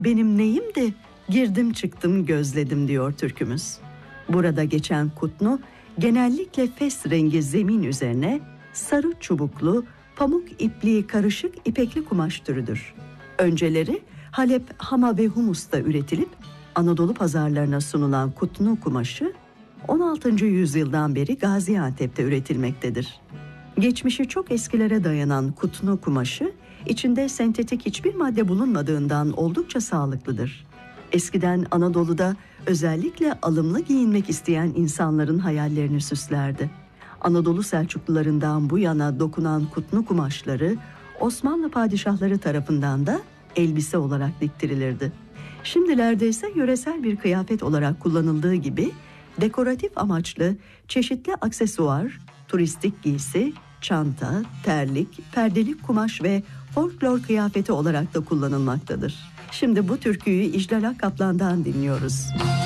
benim neyim de girdim çıktım gözledim diyor türkümüz. Burada geçen kutnu genellikle fes rengi zemin üzerine sarı çubuklu, pamuk ipliği karışık ipekli kumaş türüdür. Önceleri Halep, Hama ve Humus'ta üretilip Anadolu pazarlarına sunulan kutnu kumaşı 16. yüzyıldan beri Gaziantep'te üretilmektedir. Geçmişi çok eskilere dayanan kutnu kumaşı içinde sentetik hiçbir madde bulunmadığından oldukça sağlıklıdır. Eskiden Anadolu'da özellikle alımlı giyinmek isteyen insanların hayallerini süslerdi. Anadolu Selçuklularından bu yana dokunan kutnu kumaşları Osmanlı padişahları tarafından da elbise olarak diktirilirdi. Şimdilerde ise yöresel bir kıyafet olarak kullanıldığı gibi dekoratif amaçlı çeşitli aksesuar, turistik giysi, çanta, terlik, perdelik kumaş ve folklor kıyafeti olarak da kullanılmaktadır. Şimdi bu türküyü İclal Akkaplan'dan dinliyoruz.